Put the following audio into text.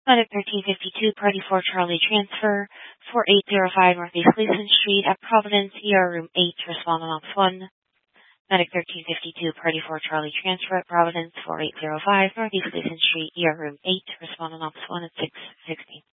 Medic 1352, Party 4 Charlie Transfer, 4805 Northeast Gleason Street at Providence, ER Room 8, Respond on Ops 1. Medic 1352, Party 4 Charlie Transfer at Providence, 4805 Northeast Gleason Street, ER Room 8, Respond on Ops 1 at 6:16.